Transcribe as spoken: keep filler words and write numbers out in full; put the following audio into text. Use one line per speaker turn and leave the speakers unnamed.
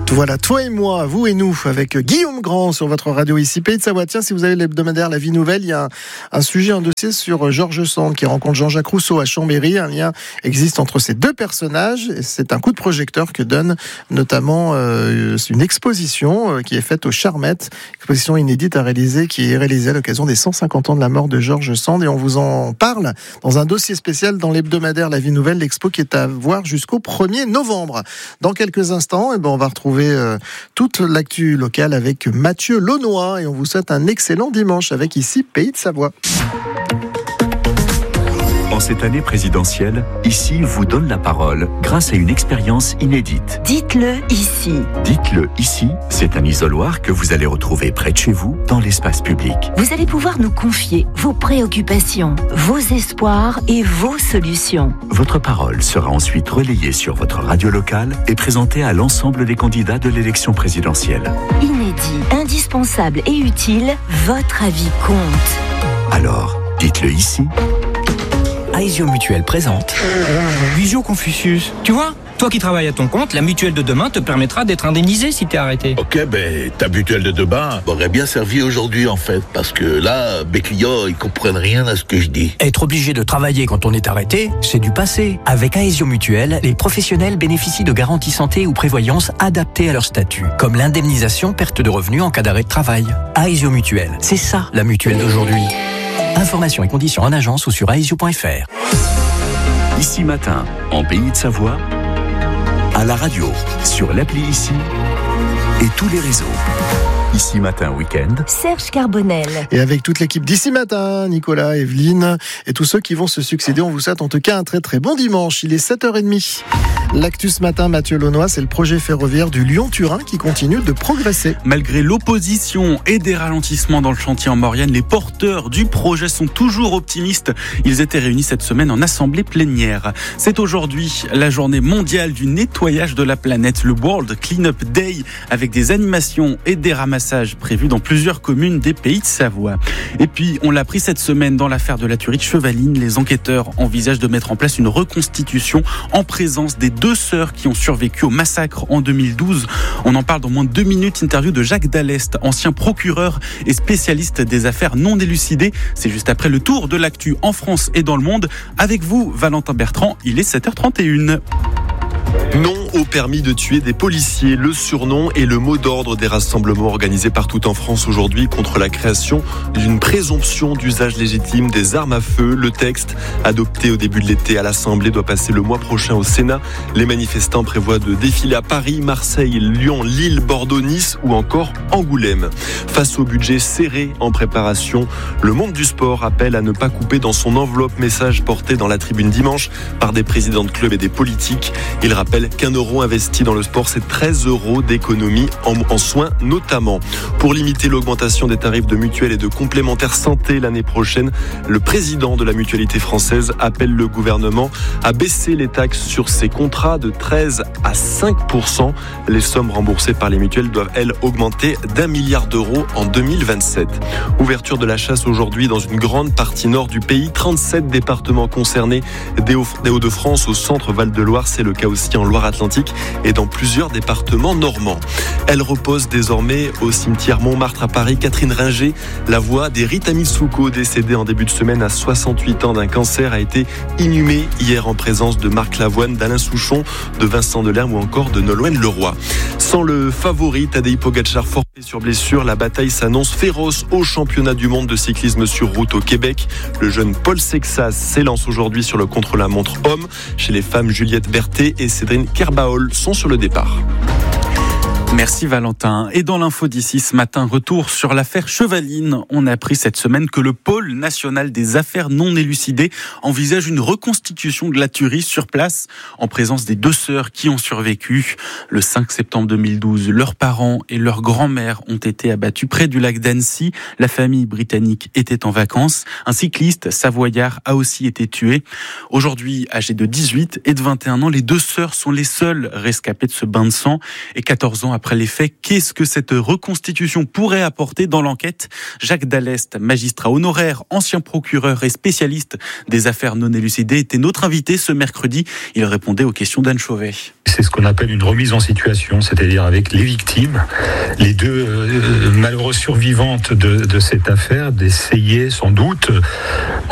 Voilà, toi et moi, vous et nous, avec Guillaume Grand sur votre radio ici, Pays de Savoie. Tiens, si vous avez l'hebdomadaire La Vie Nouvelle, il y a un, un sujet, un dossier sur Georges Sand qui rencontre Jean-Jacques Rousseau à Chambéry. Un lien existe entre ces deux personnages et c'est un coup de projecteur que donne notamment euh, une exposition euh, qui est faite au Charmettes, exposition inédite à réaliser, qui est réalisée à l'occasion des cent cinquante ans de la mort de Georges Sand, et on vous en parle dans un dossier spécial dans l'hebdomadaire La Vie Nouvelle, l'expo qui est à voir jusqu'au premier novembre. Dans quelques instants, eh ben, on va retrouver euh, toute l'actu locale avec Mathieu Launois et on vous souhaite un excellent dimanche avec ici Pays de Savoie.
En cette année présidentielle, ici vous donne la parole grâce à une expérience inédite.
Dites-le ici.
Dites-le ici, c'est un isoloir que vous allez retrouver près de chez vous, dans l'espace public.
Vous allez pouvoir nous confier vos préoccupations, vos espoirs et vos solutions.
Votre parole sera ensuite relayée sur votre radio locale et présentée à l'ensemble des candidats de l'élection présidentielle.
Inédit, indispensable et utile, votre avis compte.
Alors, dites-le ici.
Aesio Mutuelle présente Visio Confucius. Tu vois, toi qui travailles à ton compte, la mutuelle de demain te permettra d'être indemnisé si t'es arrêté.
Ok, ben ta mutuelle de demain m'aurait bien servi aujourd'hui en fait, parce que là, mes clients, ils comprennent rien à ce que je dis.
Être obligé de travailler quand on est arrêté, c'est du passé. Avec Aesio Mutuelle, les professionnels bénéficient de garanties santé ou prévoyance adaptées à leur statut, comme l'indemnisation perte de revenus en cas d'arrêt de travail. Aesio Mutuelle, c'est ça la mutuelle d'aujourd'hui. Informations et conditions en agence ou sur aesio point f r.
Ici matin, en Pays de Savoie, à la radio, sur l'appli Ici et tous les réseaux. Ici Matin Week-end.
Serge Carbonel.
Et avec toute l'équipe d'Ici Matin, Nicolas, Evelyne et tous ceux qui vont se succéder, on vous souhaite en tout cas un très très bon dimanche. Il est sept heures trente. L'actu ce matin, Mathieu Launois, c'est le projet ferroviaire du Lyon-Turin qui continue de progresser.
Malgré l'opposition et des ralentissements dans le chantier en Maurienne, les porteurs du projet sont toujours optimistes. Ils étaient réunis cette semaine en assemblée plénière. C'est aujourd'hui la journée mondiale du nettoyage de la planète, le World Cleanup Day, avec des animations et des ramassages prévus dans plusieurs communes des Pays de Savoie. Et puis, on l'a appris cette semaine dans l'affaire de la tuerie de Chevaline, les enquêteurs envisagent de mettre en place une reconstitution en présence des deux sœurs qui ont survécu au massacre en deux mille douze. On en parle dans moins de deux minutes. Interview de Jacques Dallest, ancien procureur et spécialiste des affaires non élucidées. C'est juste après le tour de l'actu en France et dans le monde. Avec vous, Valentin Bertrand, il est sept heures trente et une.
Non au permis de tuer des policiers, le surnom et le mot d'ordre des rassemblements organisés partout en France aujourd'hui contre la création d'une présomption d'usage légitime des armes à feu. Le texte, adopté au début de l'été à l'Assemblée, doit passer le mois prochain au Sénat. Les manifestants prévoient de défiler à Paris, Marseille, Lyon, Lille, Bordeaux, Nice ou encore Angoulême. Face au budget serré en préparation, le monde du sport appelle à ne pas couper dans son enveloppe. Message porté dans la tribune dimanche par des présidents de clubs et des politiques. Il rappelle qu'un euro investi dans le sport, c'est treize euros d'économie en, en soins notamment. Pour limiter l'augmentation des tarifs de mutuelles et de complémentaires santé l'année prochaine, le président de la mutualité française appelle le gouvernement à baisser les taxes sur ses contrats de treize à cinq pour cent. Les sommes remboursées par les mutuelles doivent, elles, augmenter d'un milliard d'euros en deux mille vingt-sept. Ouverture de la chasse aujourd'hui dans une grande partie nord du pays. trente-sept départements concernés, des Hauts-de-France au centre Val-de-Loire. C'est le cas aussi en Loire-Atlantique et dans plusieurs départements normands. Elle repose désormais au cimetière Montmartre à Paris. Catherine Ringer, la voix des Rita Mitsuko, décédée en début de semaine à soixante-huit ans d'un cancer, a été inhumée hier en présence de Marc Lavoine, d'Alain Souchon, de Vincent Delerme ou encore de Nolwenn Leroy. Sans le favori Tadej Pogačar forfait sur blessure, la bataille s'annonce féroce au championnat du monde de cyclisme sur route au Québec. Le jeune Paul Sexas s'élance aujourd'hui sur le contre-la-montre homme. Chez les femmes, Juliette Berthet et Cédrine Kerbaol sont sur le départ.
Merci Valentin. Et dans l'info d'ici ce matin, retour sur l'affaire Chevaline. On a appris cette semaine que le pôle national des affaires non élucidées envisage une reconstitution de la tuerie sur place en présence des deux sœurs qui ont survécu. Le cinq septembre deux mille douze, leurs parents et leur grand-mère ont été abattus près du lac d'Annecy. La famille britannique était en vacances. Un cycliste savoyard a aussi été tué. Aujourd'hui, âgés de dix-huit et de vingt et un ans, les deux sœurs sont les seules rescapées de ce bain de sang. Et quatorze ans après après les faits. Qu'est-ce que cette reconstitution pourrait apporter dans l'enquête ? Jacques Dallest, magistrat honoraire, ancien procureur et spécialiste des affaires non élucidées, était notre invité ce mercredi. Il répondait aux questions d'Anne Chauvet.
C'est ce qu'on appelle une remise en situation, c'est-à-dire avec les victimes, les deux euh, malheureuses survivantes de, de cette affaire, d'essayer sans doute,